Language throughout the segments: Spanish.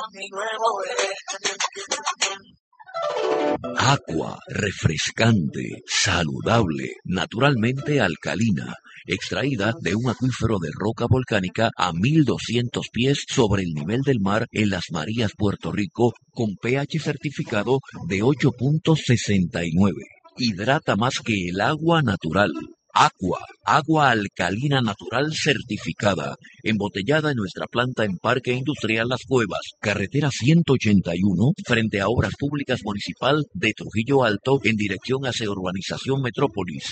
Aqua, refrescante, saludable, naturalmente alcalina, extraída de un acuífero de roca volcánica a 1200 pies sobre el nivel del mar en Las Marías, Puerto Rico, con pH certificado de 8.69. Hidrata más que el agua natural. Aqua, agua alcalina natural certificada, embotellada en nuestra planta en Parque Industrial Las Cuevas, carretera 181, frente a Obras Públicas Municipal de Trujillo Alto, en dirección hacia Urbanización Metrópolis,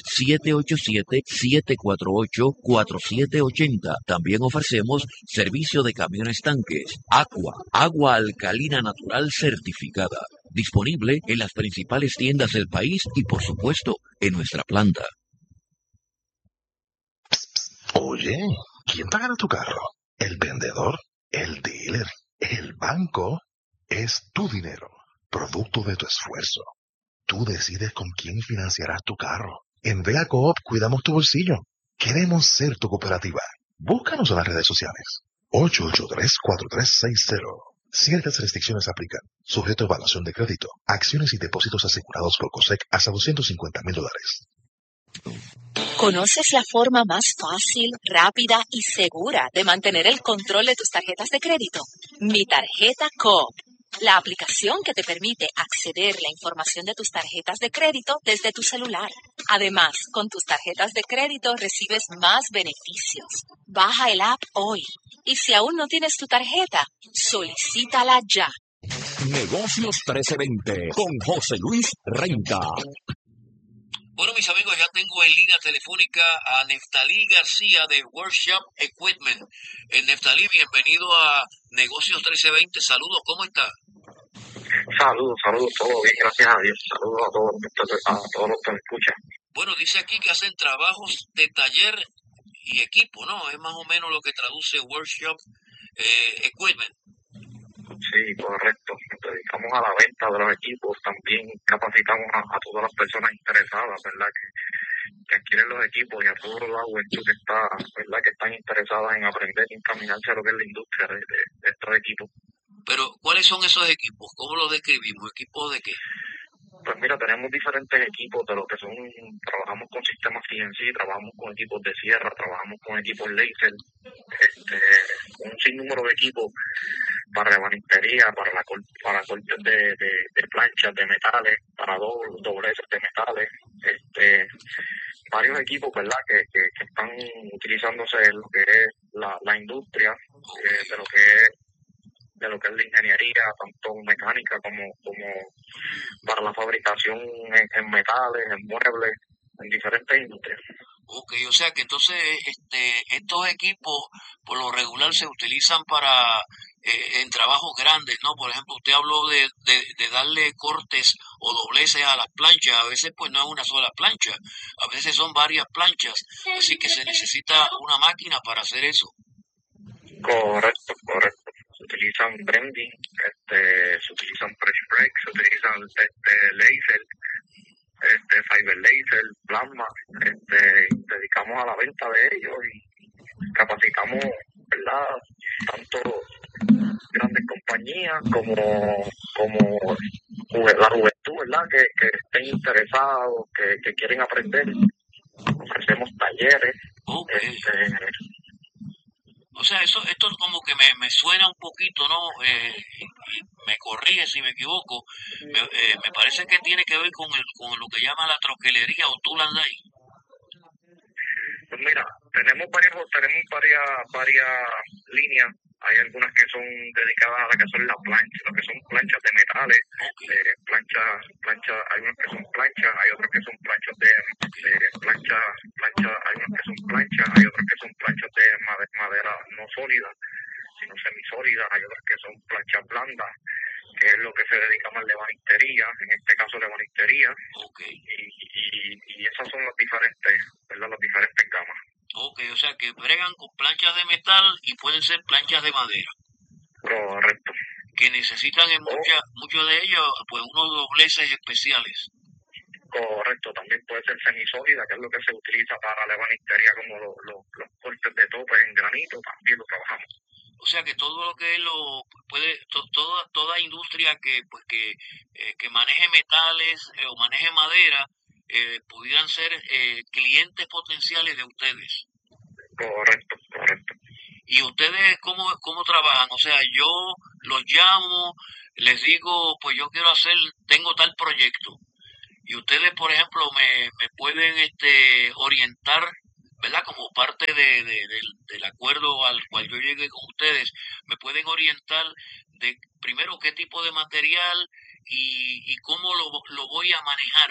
787-748-4780. También ofrecemos servicio de camiones tanques. Aqua, agua alcalina natural certificada, disponible en las principales tiendas del país y, por supuesto, en nuestra planta. Oye, ¿quién pagará tu carro? ¿El vendedor? ¿El dealer? ¿El banco? Es tu dinero, producto de tu esfuerzo. Tú decides con quién financiarás tu carro. En Vea Coop cuidamos tu bolsillo. Queremos ser tu cooperativa. Búscanos en las redes sociales. 883-4360. Ciertas restricciones aplican. Sujeto a evaluación de crédito. Acciones y depósitos asegurados por COSEC hasta $250,000. ¿Conoces la forma más fácil, rápida y segura de mantener el control de tus tarjetas de crédito? Mi Tarjeta Coop, la aplicación que te permite acceder a la información de tus tarjetas de crédito desde tu celular. Además, con tus tarjetas de crédito recibes más beneficios. Baja el app hoy. Y si aún no tienes tu tarjeta, solicítala ya. Negocios 1320 con José Luis Renta. Bueno, mis amigos, ya tengo en línea telefónica a Neftalí García de Workshop Equipment. Neftalí, bienvenido a Negocios 1320. Saludos, ¿cómo está? Saludos, todo bien, gracias a Dios. Saludos a todos los que me escuchan. Bueno, dice aquí que hacen trabajos de taller y equipo, ¿no? Es más o menos lo que traduce Workshop Equipment. Sí, correcto. Nos dedicamos a la venta de los equipos. También capacitamos a todas las personas interesadas, ¿verdad? Que adquieren los equipos, y a toda la juventud que está, ¿verdad? Que están interesadas en aprender y encaminarse a lo que es la industria de estos equipos. Pero, ¿cuáles son esos equipos? ¿Cómo los describimos? ¿Equipos de qué? Pues mira, tenemos diferentes equipos de lo que son, trabajamos con sistemas CNC, trabajamos con equipos de sierra, trabajamos con equipos laser, un sinnúmero de equipos para ebanistería, para cortes de planchas de metales, para dobleces de metales, varios equipos, ¿verdad?, que están utilizándose en lo que es la industria, de lo que es la ingeniería, tanto mecánica como para la fabricación en metales, en muebles, en diferentes industrias. Ok, o sea que entonces estos equipos por lo regular se utilizan para en trabajos grandes, ¿no? Por ejemplo, usted habló de darle cortes o dobleces a las planchas. A veces pues no es una sola plancha, a veces son varias planchas, así que se necesita una máquina para hacer eso. Correcto. Se utilizan branding, se utilizan press brake, se utilizan laser, fiber laser, plasma, dedicamos a la venta de ellos y capacitamos, ¿verdad?, tanto grandes compañías como la juventud, ¿verdad?, que estén interesados, que quieren aprender. Ofrecemos talleres. Okay. O sea, esto como que me suena un poquito, ¿no? Me corrige si me equivoco. Me parece que tiene que ver con lo que llama la troquelería o tool and die. Pues mira, tenemos varias líneas. Hay algunas que son dedicadas a lo que son las planchas, lo que son planchas de metales, hay unas que son planchas, hay otras que son planchas de hay unas que son planchas, hay otras que son planchas de madera no sólida, sino semisólida, hay otras que son planchas blandas, que es lo que se dedica más a ebanistería, en este caso la ebanistería. Okay. Y esas son las diferentes, ¿verdad?, las diferentes gamas. Ok, o sea que bregan con planchas de metal y pueden ser planchas de madera. Correcto. Que necesitan en muchos de ellos pues unos dobleces especiales. Correcto, también puede ser semisólida, que es lo que se utiliza para la ebanistería, como los cortes de topes en granito, también lo trabajamos. O sea que todo lo que es toda industria que maneje metales o maneje madera pudieran ser clientes potenciales de ustedes. Correcto. ¿Y ustedes cómo trabajan? O sea, yo los llamo, les digo, pues yo tengo tal proyecto. Y ustedes, por ejemplo, me pueden orientar, ¿verdad? Como parte del acuerdo al cual yo llegué con ustedes, me pueden orientar de primero qué tipo de material y cómo lo voy a manejar.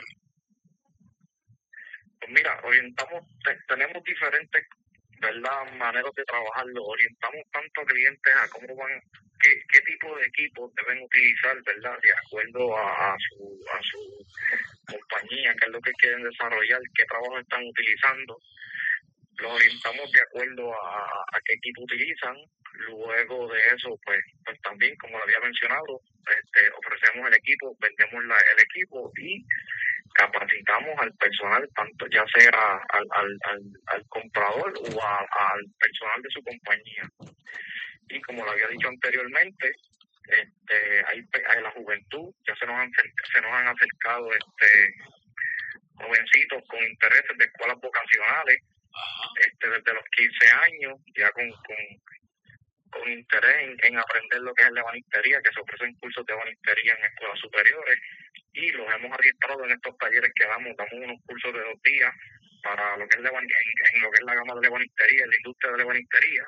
Pues mira, tenemos diferentes, ¿verdad?, maneras de trabajarlo. Orientamos tanto a clientes a cómo qué tipo de equipos deben utilizar, ¿verdad?, de acuerdo a su compañía, qué es lo que quieren desarrollar, qué trabajo están utilizando. Los orientamos de acuerdo a qué equipo utilizan. Luego de eso, pues también, como lo había mencionado, ofrecemos el equipo, vendemos el equipo y capacitamos al personal, tanto ya sea al comprador o al personal de su compañía. Y como lo había dicho anteriormente, hay la juventud, ya se nos han acercado jovencitos con intereses de escuelas vocacionales, desde los 15 años, ya con interés en aprender lo que es la ebanistería, que se ofrecen cursos de ebanistería en escuelas superiores, y los hemos adiestrado en estos talleres que damos unos cursos de 2 días para lo que es en lo que es la gama de la ebanistería, en la industria de la ebanistería.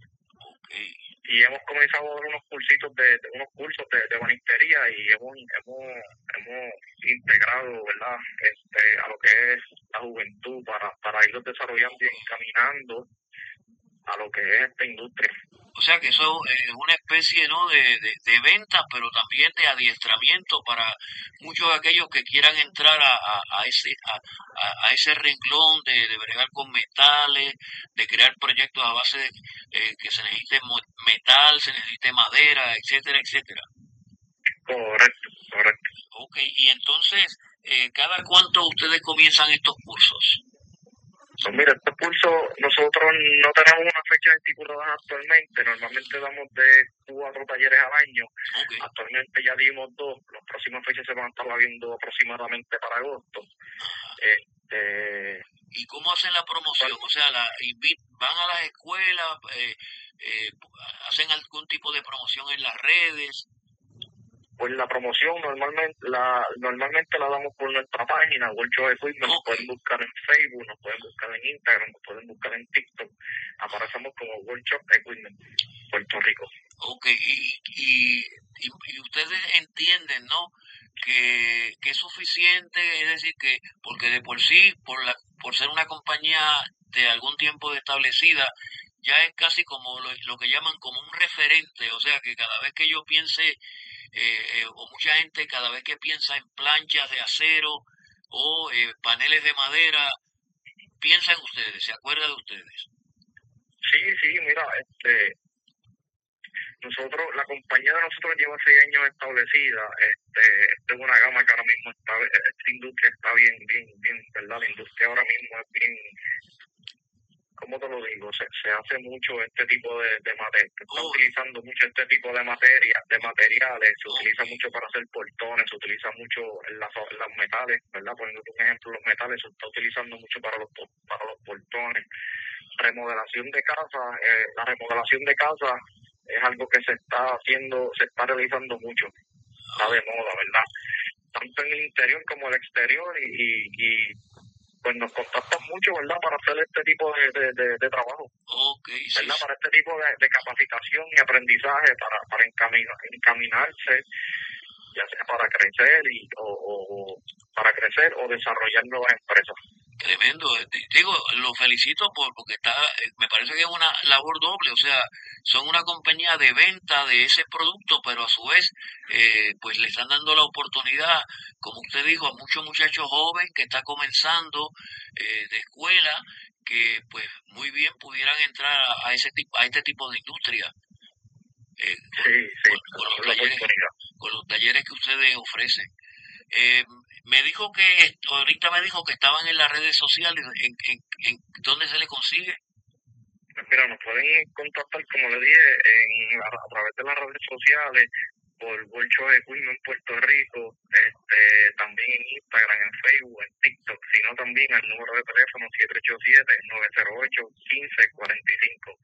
Y hemos comenzado a dar unos cursos de ebanistería y hemos integrado, ¿verdad?, a lo que es la juventud para irlos desarrollando y encaminando a lo que es esta industria. O sea que eso es una especie, ¿no?, de venta, pero también de adiestramiento para muchos de aquellos que quieran entrar a ese renglón de bregar con metales, de crear proyectos a base de que se necesite metal, se necesite madera, etcétera, etcétera. Correcto. Ok, y entonces, ¿cada cuánto ustedes comienzan estos cursos? Pues mira, este curso nosotros no tenemos una fecha estipulada actualmente. Normalmente damos de 4 talleres al año. Okay. Actualmente ya dimos 2. Las próximas fechas se van a estar viendo aproximadamente para agosto. ¿Y cómo hacen la promoción? O sea, van a las escuelas, hacen algún tipo de promoción en las redes. Pues la promoción normalmente la damos por nuestra página, World Shop Equipment. Nos pueden buscar en Facebook, nos pueden buscar en Instagram, nos pueden buscar en TikTok. Aparecemos como World Shop Equipment, Puerto Rico. Ok, y ustedes entienden, ¿no?, que es suficiente, es decir, que porque de por sí, por ser una compañía de algún tiempo establecida, ya es casi como lo que llaman como un referente, o sea que cada vez que yo piense, o mucha gente cada vez que piensa en planchas de acero o paneles de madera, piensa en ustedes, se acuerda de ustedes. Sí, mira, la compañía de nosotros lleva 6 años establecida. Esta es una gama que ahora mismo esta industria está bien, ¿verdad? La industria ahora mismo es bien, ¿cómo te lo digo? Se hace mucho este tipo de materiales. Se está utilizando mucho este tipo de materiales. Se utiliza mucho para hacer portones, se utiliza mucho los metales, ¿verdad? Poniendo un ejemplo, los metales se está utilizando mucho para los portones. Remodelación de casa, la remodelación de casa es algo que se está realizando mucho, está de moda, ¿verdad? Tanto en el interior como el exterior y pues nos contactan mucho, ¿verdad?, para hacer este tipo de trabajo. Okay, ¿verdad? Sí. Para este tipo de capacitación y aprendizaje, para encaminarse, ya sea para crecer o para crecer o desarrollar nuevas empresas. Tremendo, digo, lo felicito porque me parece que es una labor doble, o sea, son una compañía de venta de ese producto, pero a su vez, pues le están dando la oportunidad, como usted dijo, a muchos muchachos jóvenes que está comenzando de escuela, que pues muy bien pudieran entrar a este tipo de industria. Con los talleres que ustedes ofrecen. Ahorita me dijo que estaban en las redes sociales. ¿En dónde se le consigue? Pues Mira, nos pueden contactar, como le dije, a través de las redes sociales, por World Show Equipment en Puerto Rico, también en Instagram, en Facebook, en TikTok, sino también al número de teléfono 787-908-1545.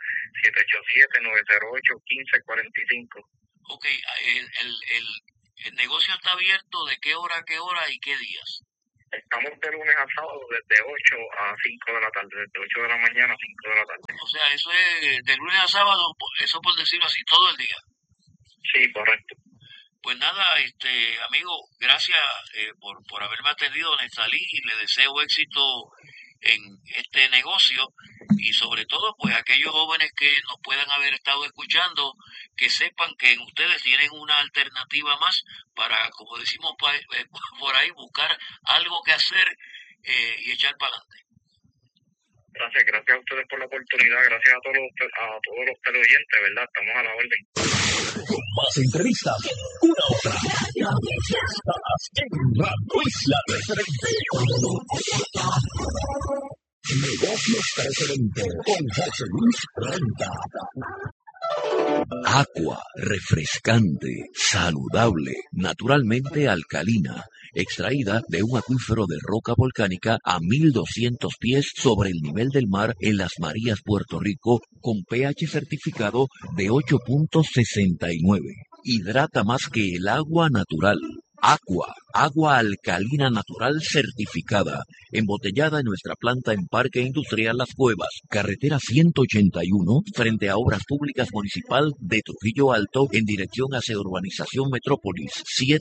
787-908-1545. Ok, el negocio está abierto ¿de qué hora a qué hora y qué días? Estamos de lunes a sábado desde 8 a 5 de la tarde, desde 8 de la mañana a 5 de la tarde. O sea, eso es de lunes a sábado, eso por decirlo así, todo el día. Sí, correcto. Pues nada, amigo, gracias por haberme atendido, Nestalí, y le deseo éxito en este negocio y sobre todo pues aquellos jóvenes que nos puedan haber estado escuchando, que sepan que en ustedes tienen una alternativa más para, como decimos por ahí, buscar algo que hacer y echar para adelante. Gracias a ustedes por la oportunidad, gracias a todos los teleoyentes, ¿verdad? Estamos a la orden. Más entrevistas, una otra. Estás en Radio Isla Referente. Negocios 320 con José Luis Renta. Aqua, refrescante, saludable, naturalmente alcalina, extraída de un acuífero de roca volcánica a 1200 pies sobre el nivel del mar en Las Marías, Puerto Rico, con pH certificado de 8.69. Hidrata más que el agua natural. Aqua, agua alcalina natural certificada, embotellada en nuestra planta en Parque Industrial Las Cuevas, carretera 181, frente a Obras Públicas Municipal de Trujillo Alto, en dirección hacia Urbanización Metrópolis,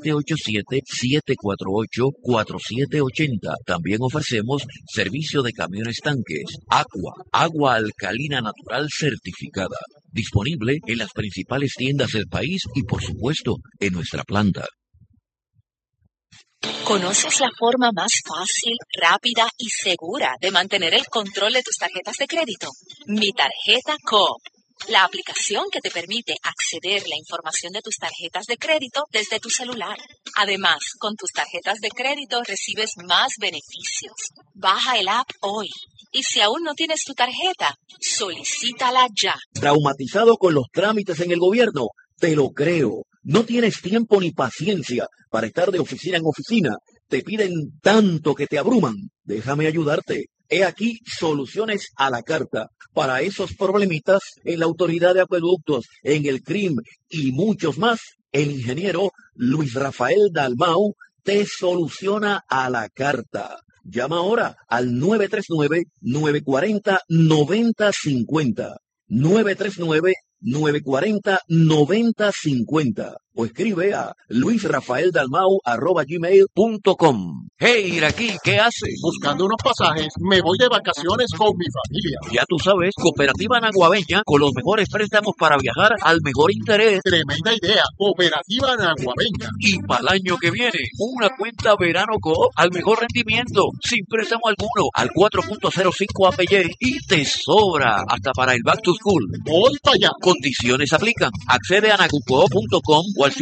787-748-4780. También ofrecemos servicio de camiones tanques. Aqua, agua alcalina natural certificada, disponible en las principales tiendas del país y, por supuesto, en nuestra planta. ¿Conoces la forma más fácil, rápida y segura de mantener el control de tus tarjetas de crédito? Mi Tarjeta Coop, la aplicación que te permite acceder a la información de tus tarjetas de crédito desde tu celular. Además, con tus tarjetas de crédito recibes más beneficios. Baja el app hoy. Y si aún no tienes tu tarjeta, solicítala ya. ¿Traumatizado con los trámites en el gobierno? Te lo creo. No tienes tiempo ni paciencia para estar de oficina en oficina. Te piden tanto que te abruman. Déjame ayudarte. He aquí soluciones a la carta para esos problemitas en la Autoridad de Acueductos, en el CRIM y muchos más. El ingeniero Luis Rafael Dalmau te soluciona a la carta. Llama ahora al 939-940-9050. 939-940-9050 o escribe a luisrafaeldalmau@gmail.com. Hey, Iraquí, ¿qué haces? Buscando unos pasajes, me voy de vacaciones con mi familia. Ya tú sabes, Cooperativa Naguabeña, con los mejores préstamos para viajar al mejor interés. Tremenda idea, Cooperativa Naguabeña. Y para el año que viene, una cuenta Verano Coop al mejor rendimiento, sin préstamo alguno, al 4.05 APY y te sobra hasta para el Back to School. Voy para allá. Condiciones aplican. Accede a nagucoop.com o al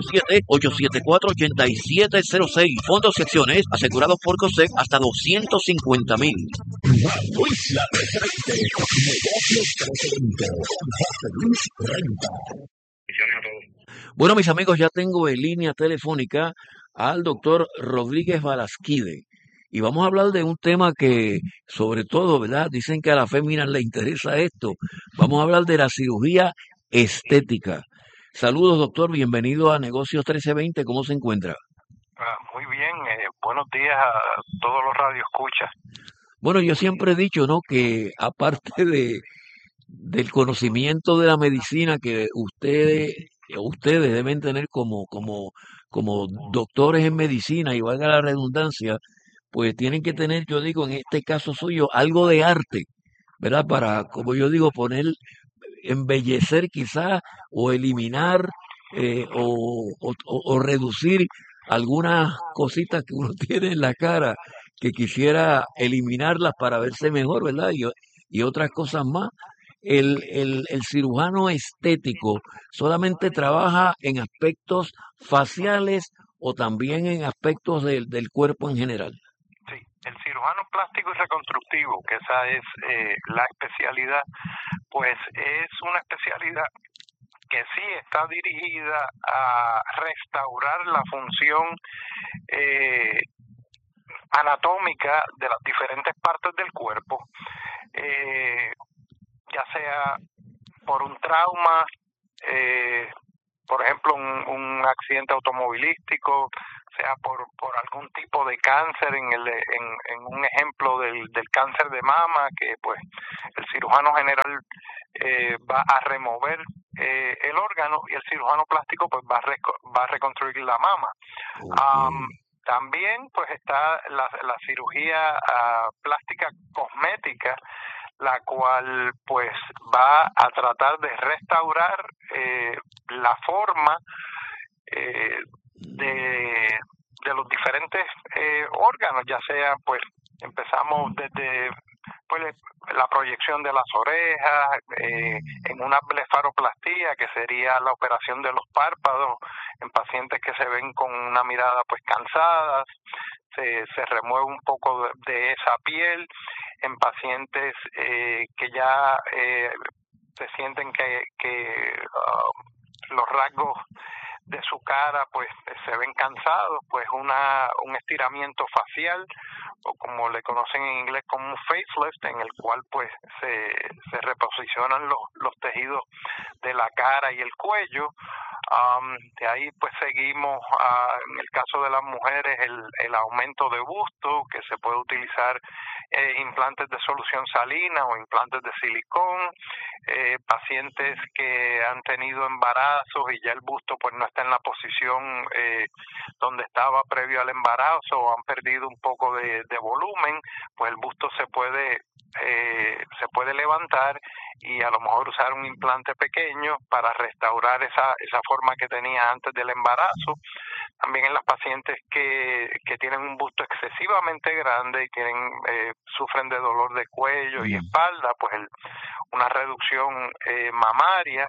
787-874-8706. Fondos y acciones asegurados por COSEC hasta 250,000. Radio Isla Referente. Negocios 320 con José Luis Renta. Bueno, mis amigos, ya tengo en línea telefónica al doctor Rodríguez Balasquide. Y vamos a hablar de un tema que, sobre todo, ¿verdad? Dicen que a la fémina le interesa esto. Vamos a hablar de la cirugía estética. Saludos, doctor. Bienvenido a Negocios 1320. ¿Cómo se encuentra? Muy bien. Buenos días a todos los radioescuchas. Bueno, yo siempre he dicho, ¿no?, que aparte del conocimiento de la medicina que ustedes deben tener como doctores en medicina, y valga la redundancia, pues tienen que tener, yo digo, en este caso suyo, algo de arte, ¿verdad? Para, como yo digo, embellecer quizás o eliminar o reducir algunas cositas que uno tiene en la cara que quisiera eliminarlas para verse mejor, ¿verdad? Y otras cosas más. El cirujano estético solamente trabaja en aspectos faciales o también en aspectos del cuerpo en general. Sí, el cirujano plástico y reconstructivo, que esa es la especialidad, pues es una especialidad que sí está dirigida a restaurar la función anatómica de las diferentes partes del cuerpo, ya sea por un trauma, por ejemplo un accidente automovilístico, sea por algún tipo de cáncer, en un ejemplo del cáncer de mama, que pues el cirujano general va a remover el órgano, y el cirujano plástico pues va a reconstruir la mama. También pues está la cirugía plástica cosmética, la cual pues va a tratar de restaurar la forma de los diferentes órganos, ya sea pues empezamos desde pues la proyección de las orejas, en una blefaroplastía, que sería la operación de los párpados en pacientes que se ven con una mirada pues cansadas, se remueve un poco de esa piel en pacientes que ya se sienten que los rasgos de su cara pues se ven cansados, pues un estiramiento facial, o como le conocen en inglés como un facelift, en el cual pues se reposicionan los tejidos de la cara y el cuello. De ahí pues seguimos en el caso de las mujeres el aumento de busto, que se puede utilizar implantes de solución salina o implantes de silicón, pacientes que han tenido embarazos y ya el busto pues no está en la posición donde estaba previo al embarazo, o han perdido un poco de volumen, pues el busto se puede levantar y a lo mejor usar un implante pequeño para restaurar esa forma que tenía antes del embarazo. También en las pacientes que tienen un busto excesivamente grande y sufren de dolor de cuello y espalda, pues una reducción mamaria.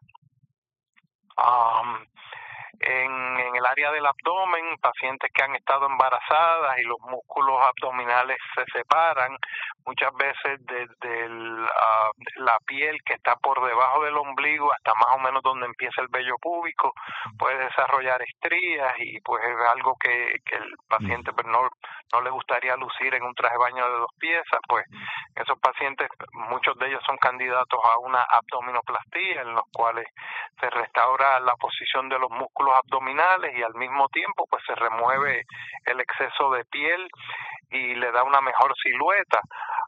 En el área del abdomen, pacientes que han estado embarazadas y los músculos abdominales se separan, muchas veces desde la piel que está por debajo del ombligo hasta más o menos donde empieza el vello púbico, puede desarrollar estrías, y pues es algo que el paciente pues no le gustaría lucir en un traje de baño de 2 piezas. Pues esos pacientes, muchos de ellos son candidatos a una abdominoplastía, en los cuales se restaura la posición de los músculos abdominales y al mismo tiempo pues se remueve el exceso de piel y le da una mejor silueta.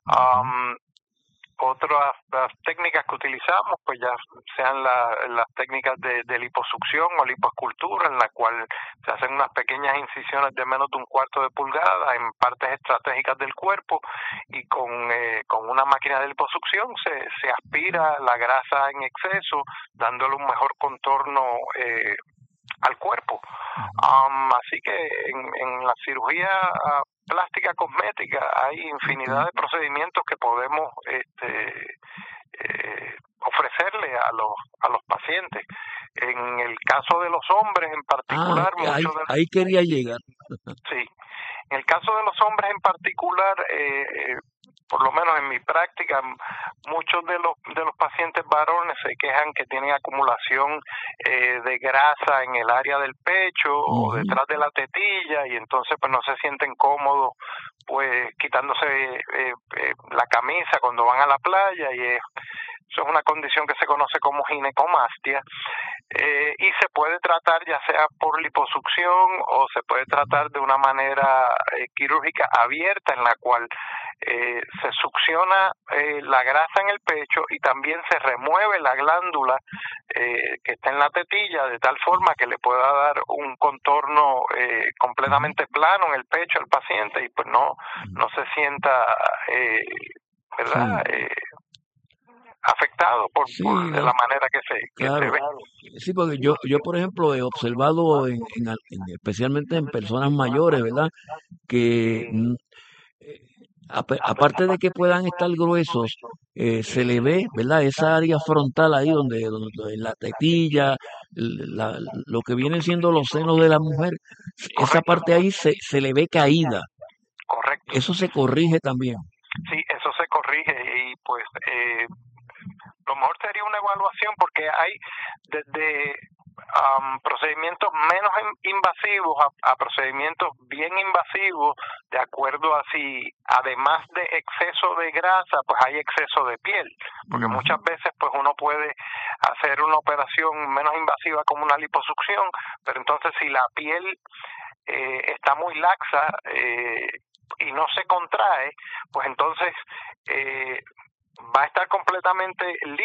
Otras técnicas que utilizamos pues ya sean las técnicas de liposucción o lipoescultura, en la cual se hacen unas pequeñas incisiones de menos de 1/4 de pulgada en partes estratégicas del cuerpo, y con una máquina de liposucción se aspira la grasa en exceso, dándole un mejor contorno al cuerpo. Así que en la cirugía plástica cosmética hay infinidad de procedimientos que podemos ofrecerle a los pacientes. En el caso de los hombres en particular, ahí quería llegar. Sí, en el caso de los hombres en particular, por lo menos en mi práctica, muchos de los pacientes varones se quejan que tienen acumulación de grasa en el área del pecho o detrás de la tetilla, y entonces pues no se sienten cómodos pues quitándose la camisa cuando van a la playa, y eso es una condición que se conoce como ginecomastia, y se puede tratar ya sea por liposucción o se puede tratar de una manera quirúrgica abierta, en la cual se succiona la grasa en el pecho y también se remueve la glándula que está en la tetilla, de tal forma que le pueda dar un contorno completamente plano en el pecho al paciente, y pues no se sienta ¿verdad? Afectado por de la manera que se ve. Sí, porque yo por ejemplo he observado especialmente en personas mayores, ¿verdad? Que aparte de que puedan estar gruesos, se le ve, ¿verdad? Esa área frontal ahí donde en la tetilla, lo que vienen siendo los senos de la mujer, esa parte ahí se le ve caída. Correcto. Eso se corrige también. Sí, eso se corrige y pues lo mejor sería una evaluación porque hay desde procedimientos menos invasivos a procedimientos bien invasivos, de acuerdo a si además de exceso de grasa pues hay exceso de piel, porque muchas veces pues uno puede hacer una operación menos invasiva como una liposucción, pero entonces si la piel está muy laxa y no se contrae, pues entonces va a estar completamente